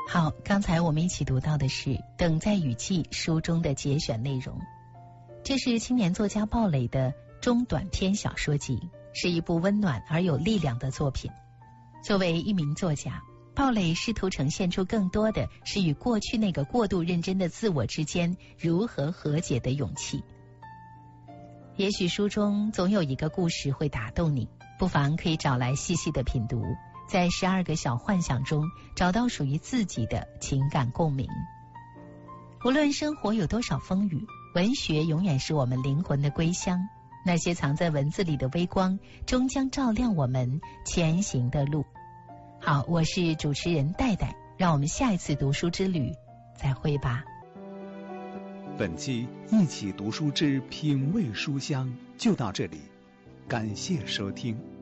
好，刚才我们一起读到的是《等在雨季》书中的节选内容。这是青年作家鲍蕾的中短篇小说集，是一部温暖而有力量的作品。作为一名作家，鲍蕾试图呈现出更多的是与过去那个过度认真的自我之间如何和解的勇气。也许书中总有一个故事会打动你，不妨可以找来细细的品读，在12个小幻想中找到属于自己的情感共鸣。无论生活有多少风雨，文学永远是我们灵魂的归乡，那些藏在文字里的微光终将照亮我们前行的路。好，我是主持人戴戴，让我们下一次读书之旅再会吧。 本期一起读书之品味书香就到这里，感谢收听。